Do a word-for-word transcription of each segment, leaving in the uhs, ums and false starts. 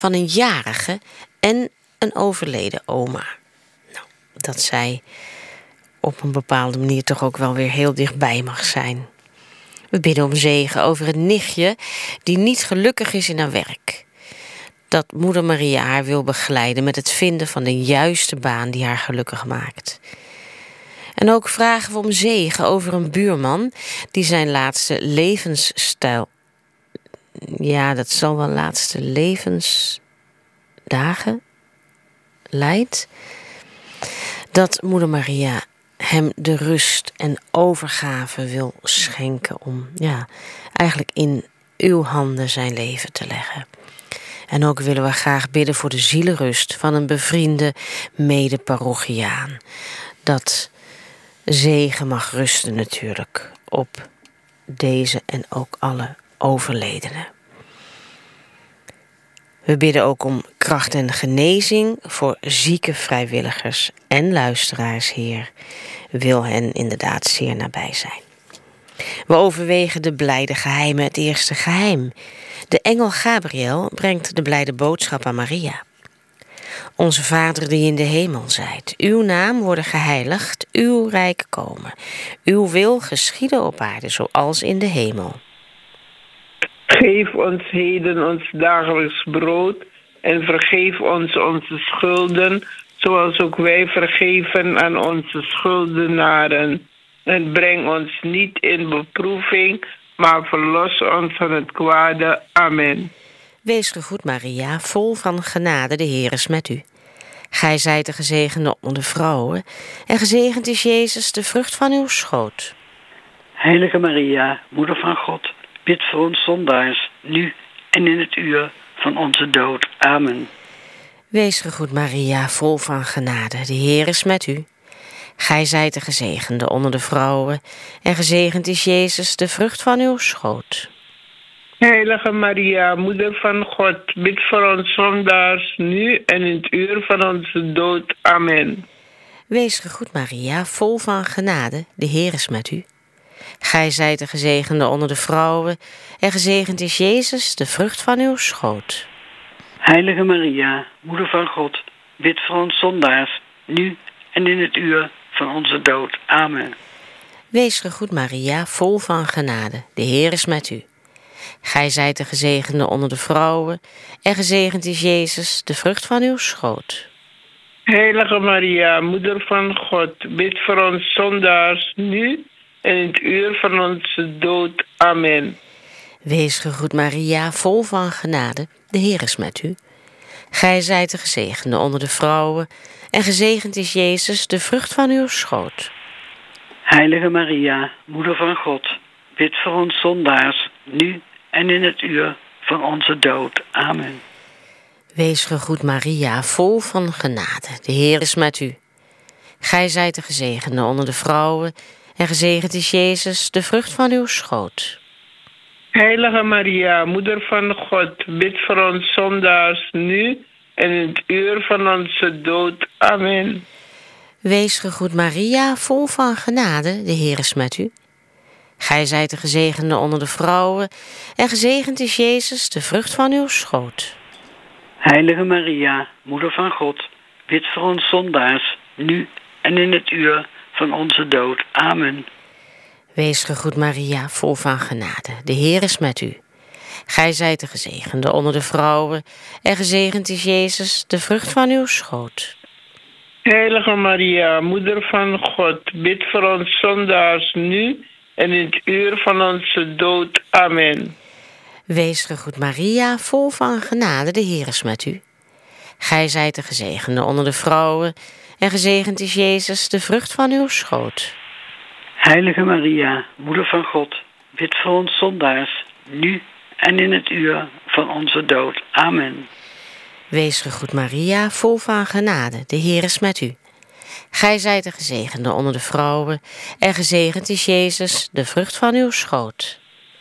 van een jarige en een overleden oma. Nou, dat zij op een bepaalde manier toch ook wel weer heel dichtbij mag zijn. We bidden om zegen over een nichtje die niet gelukkig is in haar werk. Dat moeder Maria haar wil begeleiden met het vinden van de juiste baan die haar gelukkig maakt. En ook vragen we om zegen over een buurman die zijn laatste levensstijl... Ja, dat zal wel laatste levensdagen leidt. Dat moeder Maria hem de rust en overgave wil schenken om ja, eigenlijk in uw handen zijn leven te leggen. En ook willen we graag bidden voor de zielenrust van een bevriende mede-parochiaan. Dat zegen mag rusten natuurlijk op deze en ook alle overledenen. We bidden ook om kracht en genezing voor zieke vrijwilligers en luisteraars, Heer. Wil hen inderdaad zeer nabij zijn. We overwegen de blijde geheimen, het eerste geheim. De engel Gabriel brengt de blijde boodschap aan Maria. Onze Vader die in de hemel zijt, uw naam worden geheiligd, uw rijk komen. Uw wil geschieden op aarde zoals in de hemel. Geef ons heden ons dagelijks brood en vergeef ons onze schulden, zoals ook wij vergeven aan onze schuldenaren. En breng ons niet in beproeving, maar verlos ons van het kwade. Amen. Wees gegroet Maria, vol van genade, de Heer is met u. Gij zijt de gezegende onder de vrouwen, en gezegend is Jezus, de vrucht van uw schoot. Heilige Maria, moeder van God, bid voor ons zondaars, nu en in het uur van onze dood. Amen. Wees gegroet Maria, vol van genade, de Heer is met u. Gij zijt de gezegende onder de vrouwen, en gezegend is Jezus, de vrucht van uw schoot. Heilige Maria, moeder van God, bid voor ons zondaars, nu en in het uur van onze dood. Amen. Wees gegroet Maria, vol van genade, de Heer is met u. Gij zijt de gezegende onder de vrouwen, en gezegend is Jezus, de vrucht van uw schoot. Heilige Maria, moeder van God, bid voor ons zondaars, nu en in het uur van onze dood. Amen. Wees gegroet Maria, vol van genade, de Heer is met u. Gij zijt de gezegende onder de vrouwen, en gezegend is Jezus, de vrucht van uw schoot. Heilige Maria, moeder van God, bid voor ons zondaars, nu en in het uur van onze dood. Amen. Wees gegroet Maria, vol van genade, de Heer is met u. Gij zijt de gezegende onder de vrouwen, en gezegend is Jezus, de vrucht van uw schoot. Heilige Maria, moeder van God, bid voor ons zondaars, nu en in het uur van onze dood. Amen. Wees gegroet Maria, vol van genade, de Heer is met u. Gij zijt de gezegende onder de vrouwen, en gezegend is Jezus, de vrucht van uw schoot. Heilige Maria, moeder van God, bid voor ons zondaars, nu en in het uur van onze dood. Amen. Wees gegroet Maria, vol van genade, de Heer is met u. Gij zijt de gezegende onder de vrouwen, en gezegend is Jezus, de vrucht van uw schoot. Heilige Maria, moeder van God, bid voor ons zondaars, nu en in het uur van onze dood. Amen. Wees gegroet Maria, vol van genade, de Heer is met u. Gij zijt de gezegende onder de vrouwen, en gezegend is Jezus, de vrucht van uw schoot. Heilige Maria, moeder van God, bid voor ons zondaars, nu en in het uur van onze dood. Amen. Wees gegroet Maria, vol van genade, de Heer is met u. Gij zijt de gezegende onder de vrouwen, en gezegend is Jezus, de vrucht van uw schoot. Heilige Maria, moeder van God, bid voor ons zondaars, nu en in het uur van onze dood. Amen. Wees gegroet Maria, vol van genade, de Heer is met u. Gij zijt de gezegende onder de vrouwen, en gezegend is Jezus, de vrucht van uw schoot.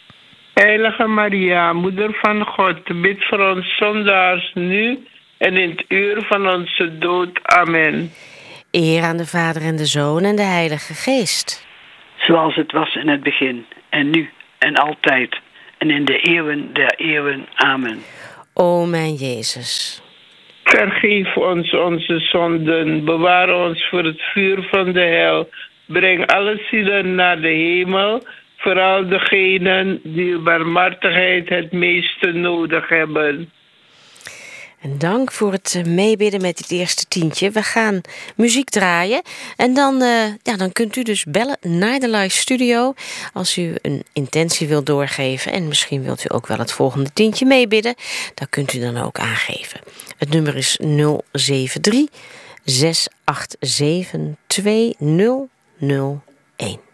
Heilige Maria, moeder van God, bid voor ons zondaars, nu en in het uur van onze dood. Amen. Eer aan de Vader en de Zoon en de Heilige Geest. Zoals het was in het begin, en nu en altijd, en in de eeuwen der eeuwen. Amen. O mijn Jezus. Vergeef ons onze zonden, bewaar ons voor het vuur van de hel. Breng alle zielen naar de hemel, vooral degenen die barmhartigheid het meeste nodig hebben. En dank voor het meebidden met dit eerste tientje. We gaan muziek draaien. En dan, uh, ja, dan kunt u dus bellen naar de live studio als u een intentie wilt doorgeven. En misschien wilt u ook wel het volgende tientje meebidden. Dat kunt u dan ook aangeven. Het nummer is nul zeven drie, zes acht zeven, twee nul nul één.